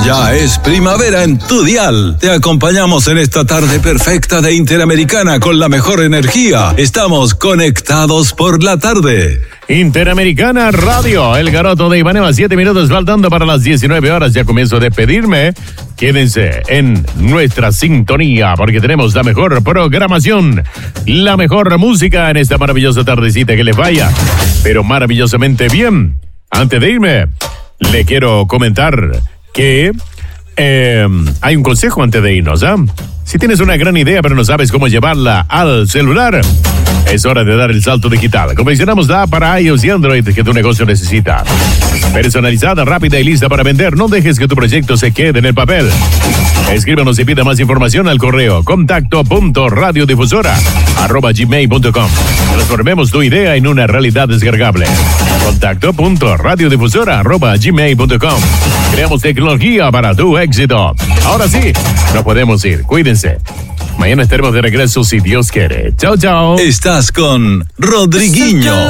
Ya es primavera en tu dial. Te acompañamos en esta tarde perfecta de Interamericana con la mejor energía. Estamos conectados por la tarde. Interamericana Radio, el garoto de Ipanema, 7 minutos faltando para las 19 horas. Ya comienzo a despedirme. Quédense en nuestra sintonía porque tenemos la mejor programación, la mejor música en esta maravillosa tardecita. Que les vaya, pero maravillosamente bien. Antes de irme, le quiero comentar que hay un consejo antes de irnos, ¿ah? Si tienes una gran idea pero no sabes cómo llevarla al celular, es hora de dar el salto digital. Confeccionamos la app para iOS y Android que tu negocio necesita. Personalizada, rápida y lista para vender. No dejes que tu proyecto se quede en el papel. Escríbanos y pida más información al correo contacto.radiodifusora@gmail.com. Transformemos tu idea en una realidad descargable. Contacto.radiodifusora@gmail.com. Creamos tecnología para tu éxito. Ahora sí, nos podemos ir. Cuídense. Mañana estaremos de regreso si Dios quiere. Chao, chao. Estás con Rodriguinho.